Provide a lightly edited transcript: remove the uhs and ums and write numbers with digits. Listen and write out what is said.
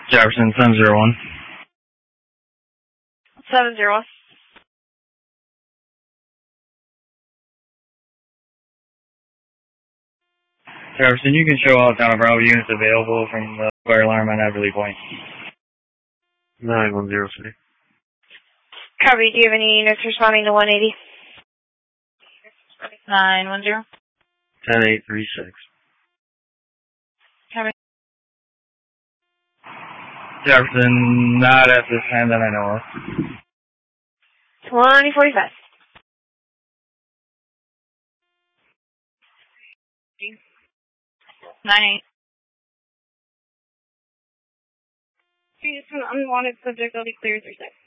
Jefferson 701. 701. Jefferson, you can show all Town of Bravo units available from the fire alarm on Everly Point. 9103. Copy. Do you have any units responding to 180? 910. 10836. Copy. Jefferson, not at this time that I know of. 2045. 98. Unwanted subject, I'll be clear 36.